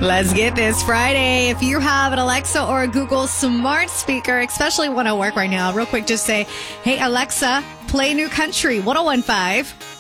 Let's get this Friday. If you have an Alexa or a Google smart speaker, especially one at work right now, real quick, just say, hey, Alexa, play New Country 1015.